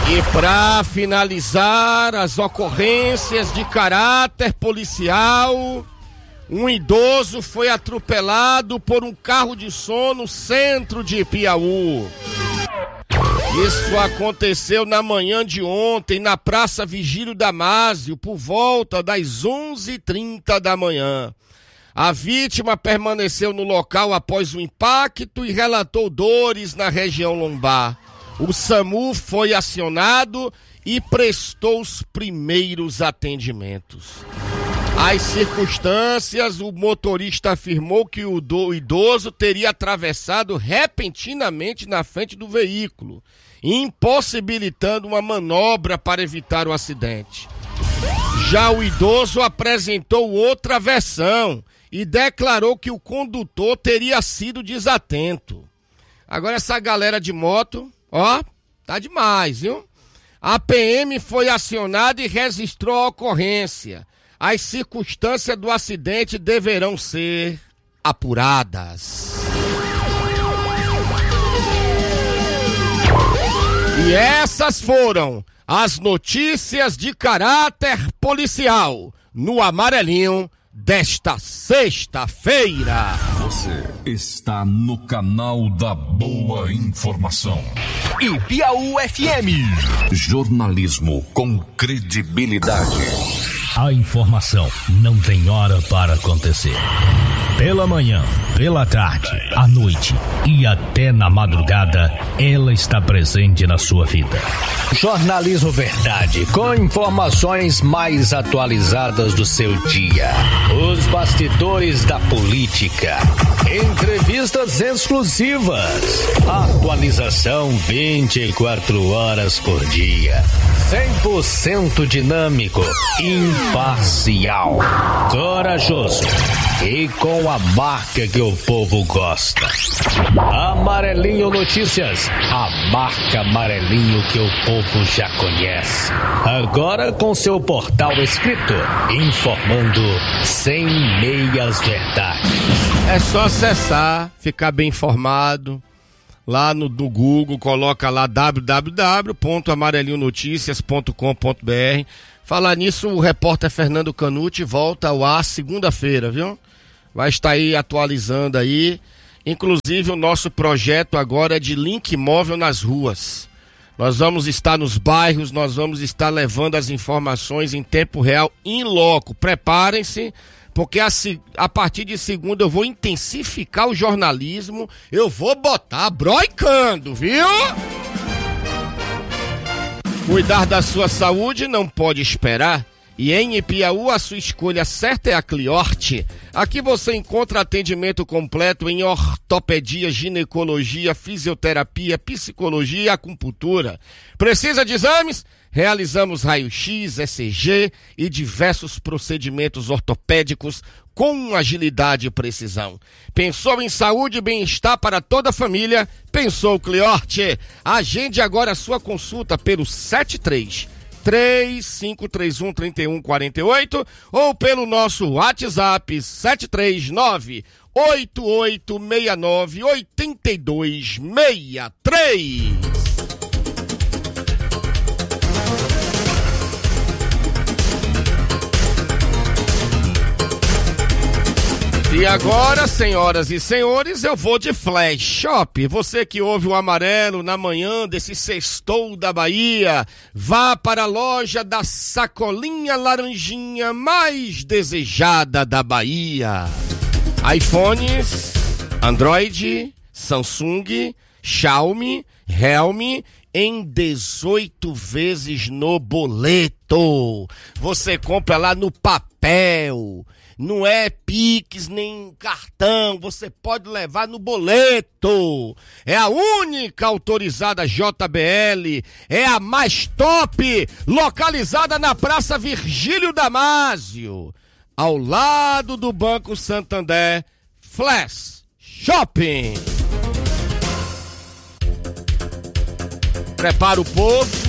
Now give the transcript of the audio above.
E para finalizar as ocorrências de caráter policial, um idoso foi atropelado por um carro de som no centro de Piauí. Isso aconteceu na manhã de ontem, na Praça Vigílio Damásio, por volta das 11h30 da manhã. A vítima permaneceu no local após o impacto e relatou dores na região lombar. O SAMU foi acionado e prestou os primeiros atendimentos. As circunstâncias, o motorista afirmou que o idoso teria atravessado repentinamente na frente do veículo, impossibilitando uma manobra para evitar o acidente. Já o idoso apresentou outra versão e declarou que o condutor teria sido desatento. Agora essa galera de moto, ó, tá demais, viu? A PM foi acionada e registrou a ocorrência. As circunstâncias do acidente deverão ser apuradas. E essas foram as notícias de caráter policial no Amarelinho desta sexta-feira. Você está no canal da Boa Informação. E Piauí FM. Jornalismo com credibilidade. A informação não tem hora para acontecer. Pela manhã, pela tarde, à noite e até na madrugada, ela está presente na sua vida. Jornalismo Verdade, com informações mais atualizadas do seu dia. Os bastidores da política. Entrevistas exclusivas. Atualização 24 horas por dia. 100% dinâmico, imparcial, corajoso e com a marca que o povo gosta. Amarelinho Notícias, a marca Amarelinho que o povo já conhece. Agora com seu portal escrito, informando sem meias verdades. É só acessar, ficar bem informado. Lá no Google, coloca lá www.amarelinhonoticias.com.br. Falar nisso, o repórter Fernando Canuti volta ao ar segunda-feira, viu? Vai estar aí atualizando aí. Inclusive, o nosso projeto agora é de link móvel nas ruas. Nós vamos estar nos bairros, nós vamos estar levando as informações em tempo real, in loco. Preparem-se, porque a partir de segunda eu vou intensificar o jornalismo, eu vou botar broicando, viu? Cuidar da sua saúde não pode esperar. E em Piauí a sua escolha certa é a Cliorte. Aqui você encontra atendimento completo em ortopedia, ginecologia, fisioterapia, psicologia e acupuntura. Precisa de exames? Realizamos raio-x, ECG e diversos procedimentos ortopédicos com agilidade e precisão. Pensou em saúde e bem-estar para toda a família? Pensou Cliorte. Agende agora a sua consulta pelo 3531-3148 ou pelo nosso WhatsApp 739-8263. E agora, senhoras e senhores, eu vou de Flash Shop. Você que ouve o Amarelo na manhã desse sextou da Bahia, vá para a loja da sacolinha laranjinha mais desejada da Bahia. iPhones, Android, Samsung, Xiaomi, Realme em 18 vezes no boleto. Você compra lá no papel. Não é Pix nem cartão, você pode levar no boleto. É a única autorizada JBL, é a mais top, localizada na Praça Vigílio Damásio, ao lado do Banco Santander. Flash Shopping. Prepara o povo.